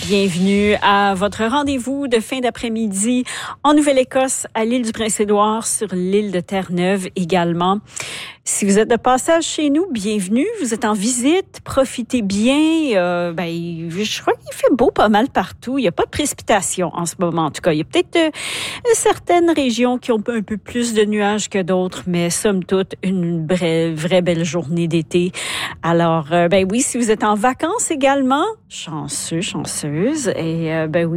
Bienvenue à votre rendez-vous de fin d'après-midi en Nouvelle-Écosse, à l'île du Prince-Édouard, sur l'île de Terre-Neuve également. Si vous êtes de passage chez nous, bienvenue. Vous êtes en visite, profitez bien. Je crois qu'il fait beau pas mal partout. Il n'y a pas de précipitation en ce moment. En tout cas, il y a peut-être certaines régions qui ont un peu plus de nuages que d'autres, mais somme toute, une vraie belle journée d'été. Alors, oui, si vous êtes en vacances également, chanceuse. Et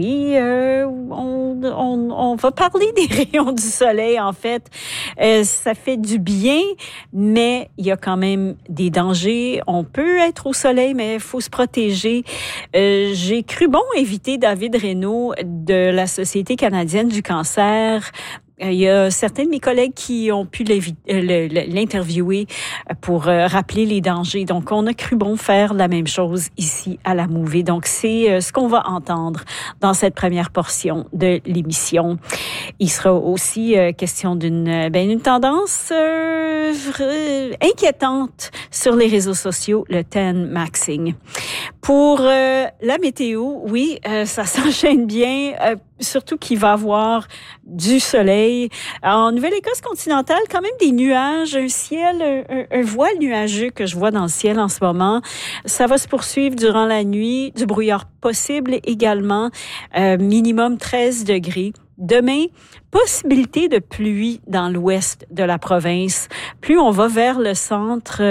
on va parler des rayons du soleil, en fait. Ça fait du bien, mais il y a quand même des dangers. On peut être au soleil, mais il faut se protéger. J'ai cru bon inviter David Reynaud de la Société canadienne du cancer. Il y a certains de mes collègues qui ont pu l'interviewer pour rappeler les dangers. Donc, on a cru bon faire la même chose ici à la Mouvée. Donc, c'est ce qu'on va entendre dans cette première portion de l'émission. Il sera aussi question d'une tendance inquiétante sur les réseaux sociaux, le 10 maxing. Pour la météo, oui, ça s'enchaîne bien, surtout qu'il va y avoir du soleil. En Nouvelle-Écosse continentale, quand même des nuages, un ciel, un voile nuageux que je vois dans le ciel en ce moment. Ça va se poursuivre durant la nuit, du brouillard possible également, minimum 13 degrés. Demain, possibilité de pluie dans l'ouest de la province. Plus on va vers le centre,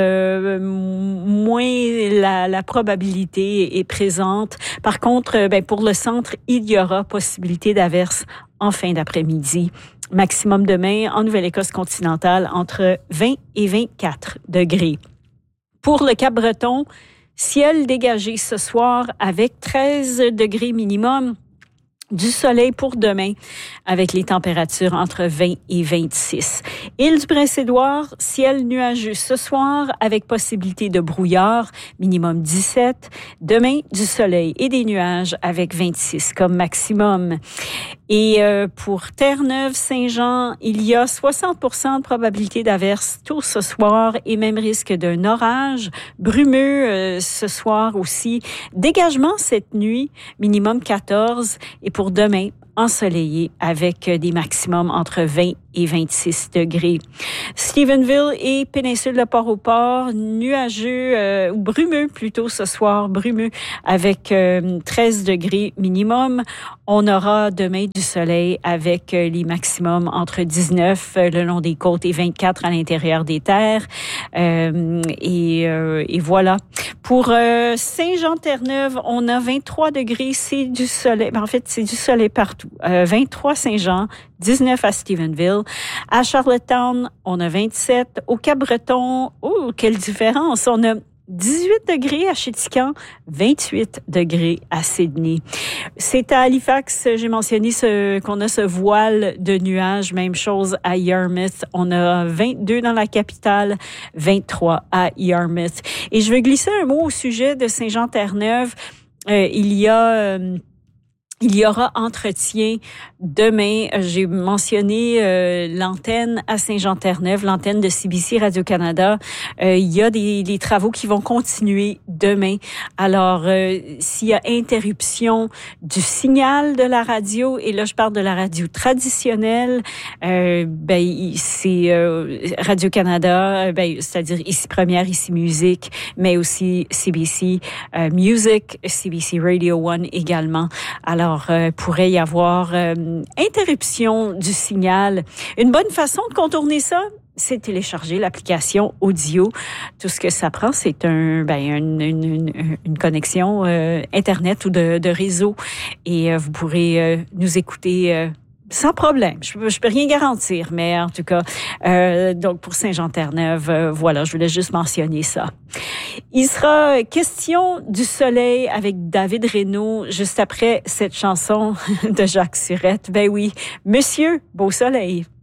moins la probabilité est présente. Par contre, pour le centre, il y aura possibilité d'averse en fin d'après-midi. Maximum demain en Nouvelle-Écosse continentale entre 20 et 24 degrés. Pour le Cap-Breton, ciel dégagé ce soir avec 13 degrés minimum. Du soleil pour demain, avec les températures entre 20 et 26. Île du Prince-Édouard, ciel nuageux ce soir, avec possibilité de brouillard, minimum 17. Demain, du soleil et des nuages, avec 26 comme maximum. Et pour Terre-Neuve, Saint-Jean, il y a 60% de probabilité d'averse tôt ce soir et même risque d'un orage brumeux ce soir aussi. Dégagement cette nuit, minimum 14. Et pour demain, ensoleillé avec des maximums entre 20 et 26 degrés. Stephenville et péninsule de Port-au-Port, nuageux ou brumeux plutôt ce soir, brumeux avec 13 degrés minimum. On aura demain du soleil avec les maximums entre 19 le long des côtes et 24 à l'intérieur des terres. Et voilà. Pour Saint-Jean-Terre-Neuve, on a 23 degrés, c'est du soleil. En fait, c'est du soleil partout. 23 Saint-Jean, 19 à Stephenville. À Charlottetown, on a 27. Au Cap-Breton, quelle différence! On a 18 degrés à Chéticamp, 28 degrés à Sydney. C'est à Halifax, j'ai mentionné qu'on a ce voile de nuages. Même chose à Yarmouth. On a 22 dans la capitale, 23 à Yarmouth. Et je veux glisser un mot au sujet de Saint-Jean-Terre-Neuve. Il y aura entretien demain. J'ai mentionné l'antenne à Saint-Jean-Terre-Neuve, l'antenne de CBC Radio-Canada. Il y a des travaux qui vont continuer demain. Alors, s'il y a interruption du signal de la radio, et là je parle de la radio traditionnelle, c'est Radio-Canada, c'est-à-dire ici Première, ici Musique, mais aussi CBC Music, CBC Radio 1 également. Alors, pourrait y avoir interruption du signal. Une bonne façon de contourner ça, c'est télécharger l'application audio. Tout ce que ça prend, c'est une connexion Internet ou de réseau. Et vous pourrez nous écouter sans problème. Je peux rien garantir, mais en tout cas, donc pour Saint-Jean-Terre-Neuve, voilà, je voulais juste mentionner ça. Il sera question du soleil avec David Reynaud juste après cette chanson de Jacques Surette. Ben oui, Monsieur Beau Soleil.